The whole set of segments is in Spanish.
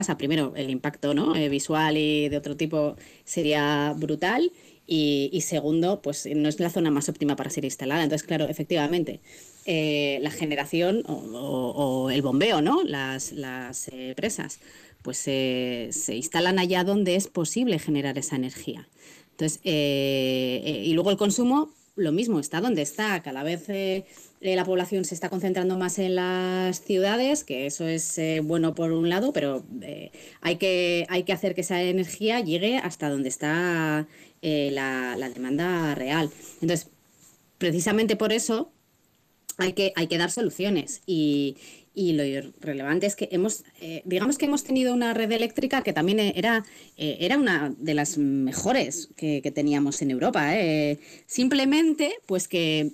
casa, primero el impacto, ¿no? Visual y de otro tipo sería brutal. Y segundo, pues no es la zona más óptima para ser instalada. Entonces, claro, efectivamente, la generación o el bombeo, ¿no? Las presas, pues se instalan allá donde es posible generar esa energía. Entonces, y luego el consumo, lo mismo, está donde está. Cada vez la población se está concentrando más en las ciudades, que eso es bueno por un lado, pero hay que hacer que esa energía llegue hasta donde está la demanda real. Entonces, precisamente por eso hay que dar soluciones y lo relevante es que digamos que hemos tenido una red eléctrica que también era una de las mejores que teníamos en Europa. Simplemente, pues que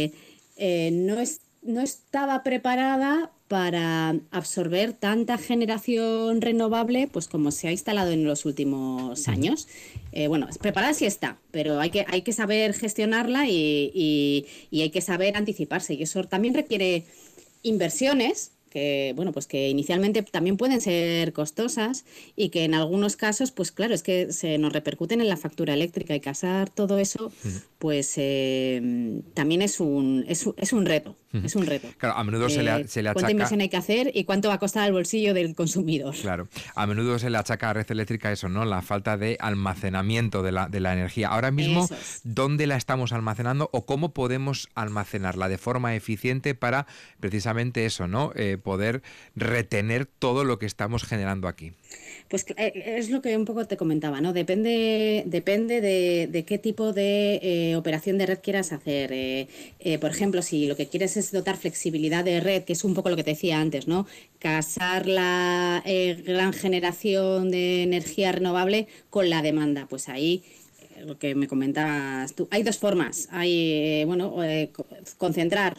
no estaba preparada para absorber tanta generación renovable, pues como se ha instalado en los últimos años. Bueno, preparada sí está, pero hay que saber gestionarla y hay que saber anticiparse. Y eso también requiere inversiones que, bueno, pues que inicialmente también pueden ser costosas y que en algunos casos, pues claro, es que se nos repercuten en la factura eléctrica y casar todo eso, pues también es un reto. Es un reto. Claro, a menudo se le ¿Cuánta achaca. inversión hay que hacer y cuánto va a costar al bolsillo del consumidor? Claro, a menudo se le achaca a red eléctrica eso, ¿no? La falta de almacenamiento de la energía. Ahora mismo, Eso es. ¿dónde la estamos almacenando o cómo podemos almacenarla de forma eficiente para precisamente eso, ¿no? Poder retener todo lo que estamos generando aquí. Pues es lo que un poco te comentaba, ¿no? Depende de qué tipo de operación de red quieras hacer. Por ejemplo, si lo que quieres es dotar flexibilidad de red, que es un poco lo que te decía antes, ¿no? Casar la gran generación de energía renovable con la demanda, pues ahí lo que me comentabas tú. Hay dos formas. Hay, concentrar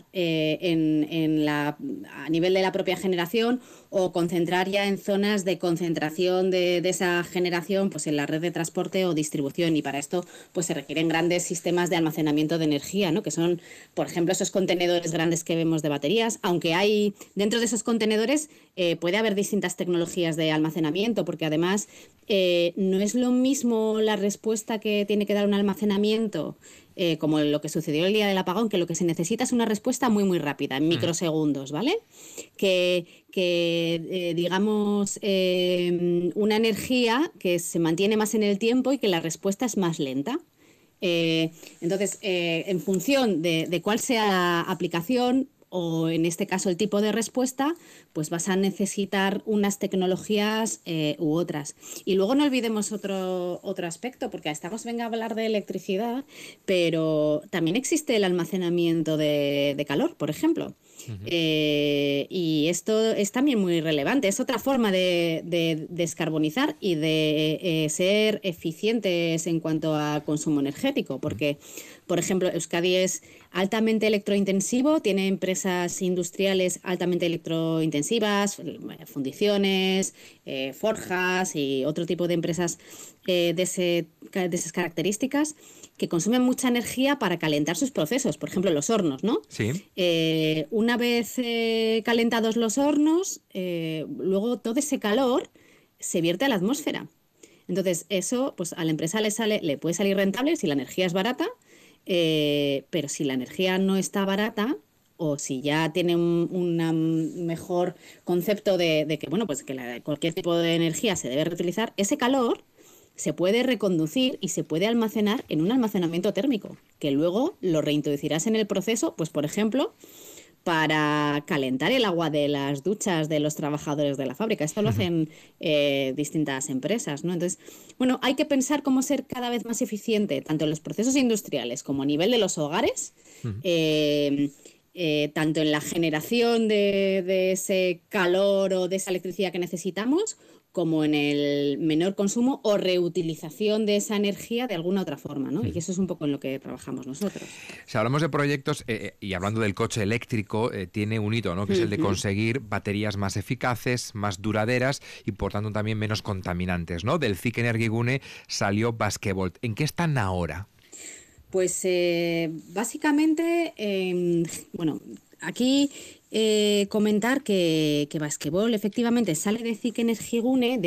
a nivel de la propia generación o concentrar ya en zonas de concentración de esa generación, pues en la red de transporte o distribución. Y para esto, pues se requieren grandes sistemas de almacenamiento de energía, ¿no? Que son, por ejemplo, esos contenedores grandes que vemos de baterías. Aunque hay dentro de esos contenedores puede haber distintas tecnologías de almacenamiento, porque además no es lo mismo la respuesta que tiene que dar un almacenamiento, como lo que sucedió el día del apagón, que lo que se necesita es una respuesta muy, muy rápida, en microsegundos, ¿vale? Digamos, una energía que se mantiene más en el tiempo y que la respuesta es más lenta. Entonces, en función de cuál sea la aplicación, o en este caso el tipo de respuesta, pues vas a necesitar unas tecnologías u otras. Y luego no olvidemos otro aspecto, porque venga a hablar de electricidad, pero también existe el almacenamiento de calor, por ejemplo. Y esto es también muy relevante. Es otra forma de descarbonizar y de ser eficientes en cuanto a consumo energético, porque, por ejemplo, Euskadi es altamente electrointensivo, tiene empresas industriales altamente electrointensivas, fundiciones, forjas y otro tipo de empresas de esas características, que consumen mucha energía para calentar sus procesos, por ejemplo los hornos, ¿no? Sí. Una vez calentados los hornos, luego todo ese calor se vierte a la atmósfera. Entonces eso, pues a la empresa le puede salir rentable si la energía es barata, pero si la energía no está barata, o si ya tiene un mejor concepto de que, bueno, pues que cualquier tipo de energía se debe reutilizar, ese calor se puede reconducir y se puede almacenar en un almacenamiento térmico, que luego lo reintroducirás en el proceso, pues por ejemplo, para calentar el agua de las duchas de los trabajadores de la fábrica. Esto lo hacen distintas empresas, ¿no? Entonces, bueno, hay que pensar cómo ser cada vez más eficiente, tanto en los procesos industriales como a nivel de los hogares, tanto en la generación de ese calor o de esa electricidad que necesitamos, como en el menor consumo o reutilización de esa energía de alguna otra forma, ¿no? Y eso es un poco en lo que trabajamos nosotros. Si hablamos de proyectos, y hablando del coche eléctrico, tiene un hito, ¿no? Que es el de conseguir baterías más eficaces, más duraderas y por tanto también menos contaminantes, ¿no? Del CIC Energigune salió Basquevolt. ¿En qué están ahora? Pues básicamente, bueno, aquí comentar que Basquebol efectivamente sale de CIC Energigune.